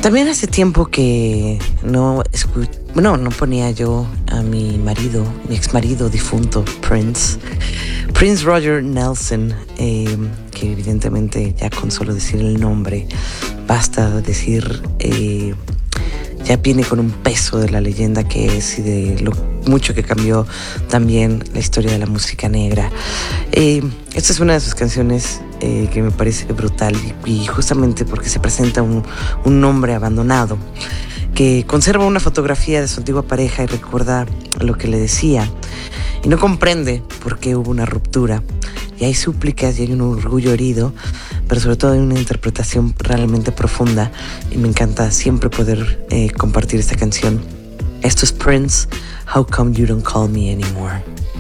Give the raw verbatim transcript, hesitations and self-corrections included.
También hace tiempo que no escu- no, no ponía yo a mi marido, mi ex marido difunto, Prince. Prince Roger Nelson, eh, que evidentemente ya con solo decir el nombre, basta decir, eh, ya viene con un peso de la leyenda que es y de lo mucho que cambió también la historia de la música negra. Eh, esta es una de sus canciones eh, que me parece brutal y, y justamente porque se presenta un, un hombre abandonado que conserva una fotografía de su antigua pareja y recuerda lo que le decía y no comprende por qué hubo una ruptura. Y hay súplicas y hay un orgullo herido, pero sobre todo hay una interpretación realmente profunda y me encanta siempre poder eh, compartir esta canción. Esto es Prince, How Come You Don't Call Me Anymore.